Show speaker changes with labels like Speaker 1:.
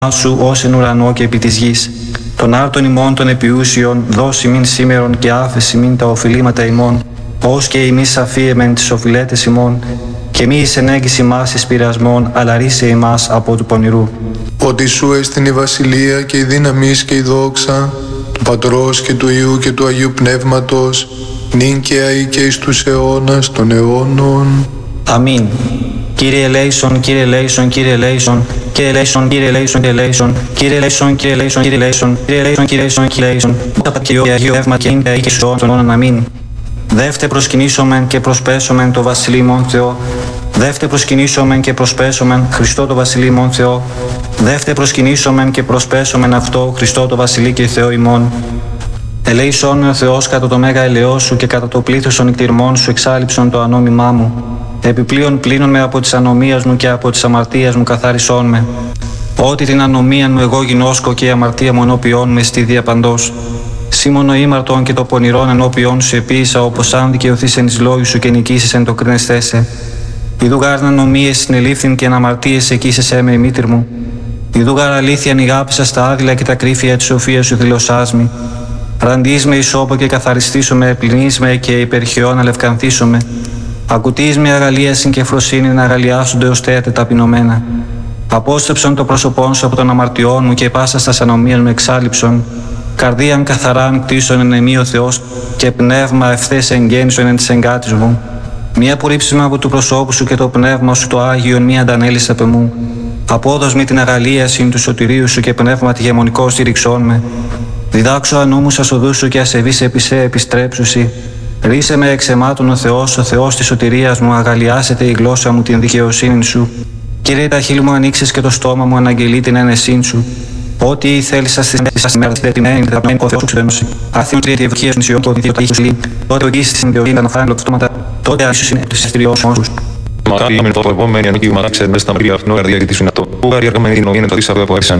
Speaker 1: σου ως εν ουρανό και επί της γης. Τον άρτον ημών των επιούσιων δώσει μην σήμερον και άφεση μην τα οφειλήματα ημών, ως και ημείς αφίεμεν τις οφειλέτες ημών, και μη εις ενέγγις ημάς εις πειρασμών, αλλά ρίσε ημάς από του πονηρού.
Speaker 2: Ότι σου έστειν η βασιλεία και η δύναμις και η δόξα, του Πατρός και του Υιού και του Αγίου Πνεύματος, νυν και αεί και εις τους αιώνας των αιώνων.
Speaker 1: Αμήν. Κύριε ελέησον, Κύριε ελέησον, Κύριε ελέησον, Κύριε ελέησον, Κύριε ελέησον, Κύριε ελέησον, Κύριε ελέησον, Κύριε ελέησον, Κύριε ελέησον, Κύριε ελέησον, Κύριε ελέησον, Κύριε ελέησον, τα Πατριό και Αγίο Πνεύμα και είναι και στους αιώνας των αιώνων. Αμήν. Δεύτε προσκυνήσομεν και προσπέσομεν το Βασιλεί ημών Θεό. Δεύτε προσκυνήσομεν και προσπέσομεν Χριστό το Βασιλεί ημών Θεό. Δεύτε προσκυνήσομεν και προσπέσομεν αυτό Χριστό το Βασιλεί και Θεό ημών. Ελέησόν ο Θεός κατά το μέγα ελαιός σου και κατά το πλήθος των νηκτηρμών σου εξάλειψον το ανόμημά μου. Επιπλέον πλύνον με από της ανομίας μου και από της αμαρτίας μου καθάρισόν με. Ότι την ανομία μου εγώ γινώσκω και η αμαρτία μου ενώπιόν με στη διαπαντός. Σήμωνο ήμαρτον και το πονηρόν ενώπιόν σου επίησα, όπως αν δικαιωθείς εν εις λόγους σου και νικήσεις εν το κρίνεσθέσαι. Ιδού γάρ ανομίες συνελήφθην και αναμαρτίες εκείσεσέ με η μήτρ μου. Ιδού γάρ αλήθεια νηγάπησα στα άδειλα και τα κρύφια της σοφίας σου δηλωσάς μη. Ραντείς με ισόπο και καθαριστήσω με, πλυνείς με και υπερχαιών αλευκανθήσω με. Ακουτείς με αγαλίασιν και φροσύνη να αγαλιάσονται ως θέατε ταπεινωμένα. Απόστρεψον το πρόσωπόν σου από τον αμαρτιών μου και πάσα στα ανομίας μου εξάλληψον. Καρδίαν καθαράν κτίσον εν εμεί ο Θεός και πνεύμα ευθές εγγέννησον εν της εγκάτης μου. Μία απορρίψημα από του προσώπου σου και το πνεύμα σου το Άγιον μία αντανέλησε απ' εμού. Απόδος με την αγαλίαση του σωτηρίου σου και πνεύμα τη γεμονικό στήριξόν με. Διδάξω ανώμους ασοδούς σου και ασεβείς επί σε επιστρέψουσι. Ρίσε με εξαιμάτων ο Θεός της σωτηρίας μου, αγαλιάσετε η γλώσσα μου την δικαιοσύνη σου. Κύριε, τα χείλη μου ανοίξεις και το στόμα μου αναγγελεί την ένεσήν σου. Ό,τι θέλεις στις μέρες της τετριμένης, δεδομένη ο Θεός σου ξεδένωση. Αθήνων τρίτη ευκαιρία στον Ισιόν και οδίδιο τα ίσους λί. Τότε ογγίσεις στην ποιότητα να φάνε λοξτώματα, τότε ίσως είναι τους εστριώσεων τους.
Speaker 3: Μακάρι αμήν το επόμενο ανήκει μαράξε μες στα μερία αυτού καρδιά και τη συνατό. Που γάρι αργαμένη την ογέννη το δίσαβε από άρχισαν.